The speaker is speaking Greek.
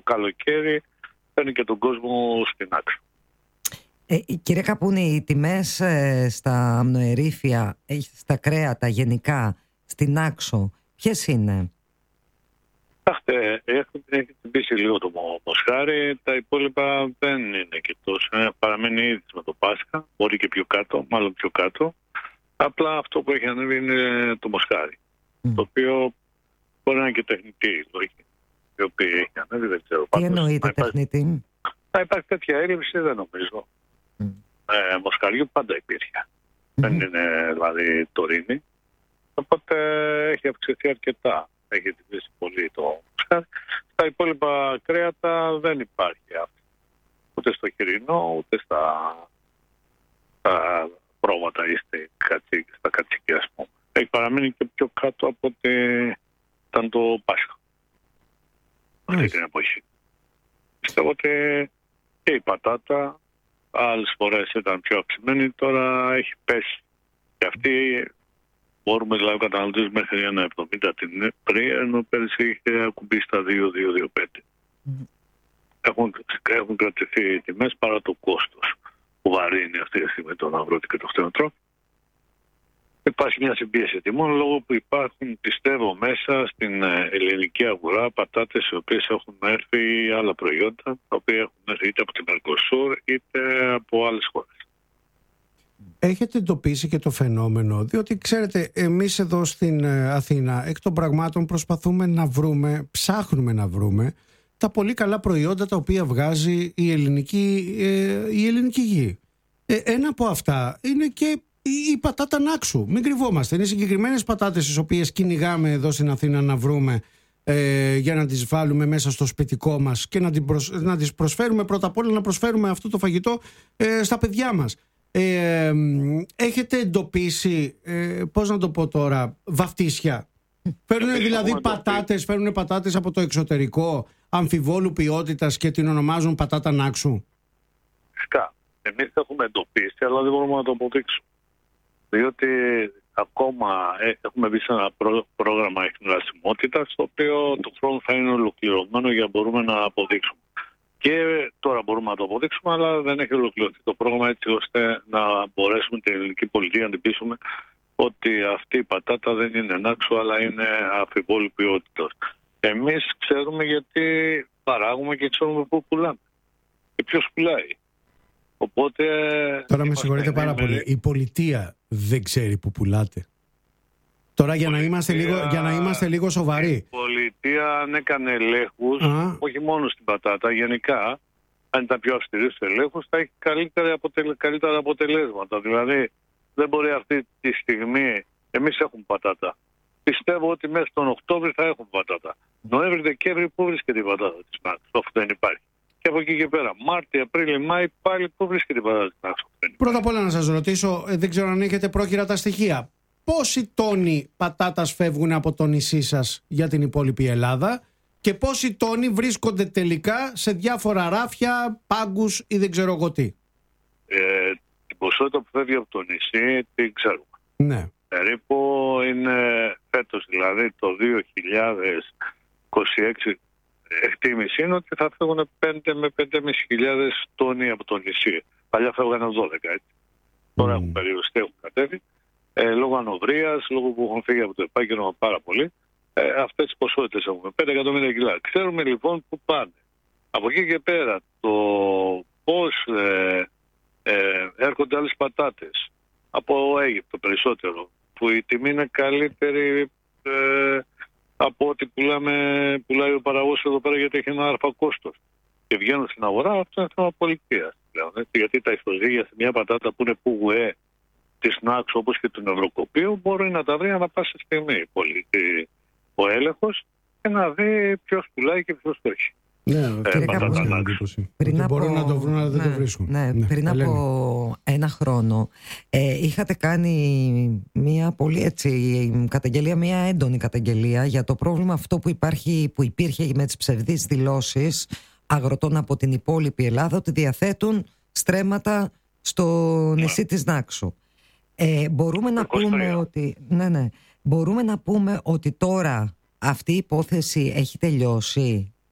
καλοκαίρι φέρνει και τον κόσμο στην Άξο. Κύριε Καπούνη, οι τιμές στα αμνοερήφια, στα κρέατα γενικά, στην Άξο, ποιες είναι? Έχει τυπήσει λίγο το μοσχάρι, τα υπόλοιπα δεν είναι και τόσο. Παραμένει ήδη με το Πάσχα, μπορεί και πιο κάτω, μάλλον πιο κάτω. Απλά αυτό που έχει ανέβει είναι το μοσχάρι, το οποίο μπορεί να είναι και τεχνητή η λόγη, η οποία έχει ανέβει, δεν ξέρω. Τι εννοείται τεχνητή? Θα υπάρχει τέτοια έλλειψη, δεν νομίζω. Μοσχαριού πάντα υπήρχε. Δεν είναι δηλαδή τωρίνη. Οπότε έχει αυξηθεί αρκετά. Έχει τυπήσει πολύ το μοσχάρι. Στα υπόλοιπα κρέατα δεν υπάρχει αυτό. Ούτε στο χοιρινό, ούτε στα πρόβατα ή στα κατσίκια, ας πούμε. Έχει παραμείνει και πιο κάτω από ότι ήταν το Πάσχα. Αυτή την εποχή. Πιστεύω ότι και η πατάτα άλλες φορές ήταν πιο αυξημένη, τώρα έχει πέσει. Και αυτή μπορούμε δηλαδή να καταναλωτήσουμε μέχρι 1,70 την πριν, ενώ πέρυσι είχε ακουμπήσει στα 2,225. Έχουν κρατηθεί οι τιμές παρά το κόστος που βαρύνει αυτή τη στιγμή τον αγρότη και το κτηνοτρόφιο. Υπάρχει μια συμπίεση τιμών λόγω που υπάρχουν, πιστεύω, μέσα στην ελληνική αγορά πατάτες οι οποίες έχουν έρθει, άλλα προϊόντα τα οποία έχουν έρθει είτε από την Μερκοσούρ είτε από άλλες χώρες. Έχετε εντοπίσει και το φαινόμενο, διότι ξέρετε, εμείς εδώ στην Αθήνα εκ των πραγμάτων προσπαθούμε να βρούμε, ψάχνουμε να βρούμε τα πολύ καλά προϊόντα τα οποία βγάζει η ελληνική γη. Ένα από αυτά είναι και η πατάτα Νάξου. Μην κρυβόμαστε. Είναι συγκεκριμένες πατάτες τις οποίες κυνηγάμε εδώ στην Αθήνα να βρούμε για να τις βάλουμε μέσα στο σπιτικό μας και να τις προσφέρουμε, πρώτα απ' όλα να προσφέρουμε αυτό το φαγητό στα παιδιά μας. Έχετε εντοπίσει, πώς να το πω τώρα, βαφτίσια? Φέρνουν δηλαδή πατάτες από το εξωτερικό αμφιβόλου ποιότητας και την ονομάζουν πατάτα Νάξου. Φυσικά. Εμείς έχουμε εντοπίσει, αλλά δεν μπορούμε να το αποδείξουμε. Διότι ακόμα έχουμε μπει σε ένα πρόγραμμα εκνηλασιμότητας, το οποίο το χρόνο θα είναι ολοκληρωμένο για να μπορούμε να αποδείξουμε. Και τώρα μπορούμε να το αποδείξουμε, αλλά δεν έχει ολοκληρωθεί το πρόγραμμα έτσι ώστε να μπορέσουμε την ελληνική πολιτεία να την πείσουμε ότι αυτή η πατάτα δεν είναι Νάξου, αλλά είναι αμφιβόλου ποιότητας. Εμείς ξέρουμε γιατί παράγουμε και ξέρουμε πού πουλάμε και ποιος πουλάει. Οπότε, τώρα με συγχωρείτε πάρα πολύ. Η πολιτεία δεν ξέρει που πουλάτε. Τώρα για να είμαστε λίγο σοβαροί. Η πολιτεία αν έκανε ελέγχους, όχι μόνο στην πατάτα, γενικά, αν ήταν πιο αυστηρή στους ελέγχους, θα έχει καλύτερα αποτελέσματα. Δηλαδή, δεν μπορεί αυτή τη στιγμή, εμείς έχουμε πατάτα. Πιστεύω ότι μέσα στον Οκτώβρη θα έχουμε πατάτα. Νοέμβρη-Δεκέμβρη, πού βρίσκεται η πατάτα της Νάξου? Αυτό δεν υπάρχει. Και από εκεί και πέρα, Μάρτιο, Απρίλιο, Μάη, πάλι πού βρίσκεται η πατάτα της Νάξου? Πρώτα απ' όλα να σας ρωτήσω, δεν ξέρω αν έχετε πρόχειρα τα στοιχεία. Πόσοι τόνοι πατάτας φεύγουν από το νησί σας για την υπόλοιπη Ελλάδα και πόσοι τόνοι βρίσκονται τελικά σε διάφορα ράφια, πάγκους ή δεν ξέρω εγώ τι? Την ποσότητα που φεύγει από το νησί την ξέρουμε. Ναι. Περίπου είναι φέτος, δηλαδή το 2026, εκτίμηση είναι ότι θα φεύγουν 5 με 5.500 τόνοι από το νησί. Παλιά φεύγανε 12, έτσι. Τώρα έχουν περιοριστεί, έχουν κατέβει. Λόγω ανοβρίας, λόγω που έχουν φύγει από το επάγγελμα πάρα πολύ, αυτές τις ποσότητες έχουμε. 5 εκατομμύρια κιλά. Ξέρουμε λοιπόν που πάνε. Από εκεί και πέρα, το πώς έρχονται άλλες πατάτες από Αίγυπτο περισσότερο, που η τιμή είναι καλύτερη από ό,τι πουλάει ο παραγωγός εδώ πέρα, γιατί έχει ένα άρφα κόστος. Και βγαίνουν στην αγορά, αυτό είναι θέμα πολιτείας. Γιατί τα ισοζύγια σε μια πατάτα που είναι πουγουέ της Νάξου, όπως και του Ευρωκοπείου, μπορεί να τα βρει ανά πάσα στιγμή ο έλεγχος και να δει ποιος πουλάει και ποιος όχι. Ναι, μπορούν να το βρουν, αλλά δεν το βρίσκουν. Πριν από ένα χρόνο είχατε κάνει μια πολύ καταγγελία, μια έντονη καταγγελία για το πρόβλημα αυτό που υπήρχε με τις ψευδείς δηλώσεις αγροτών από την υπόλοιπη Ελλάδα ότι διαθέτουν στρέμματα στο νησί της Νάξου. Μπορούμε να πούμε ότι τώρα αυτή η υπόθεση έχει τελειώσει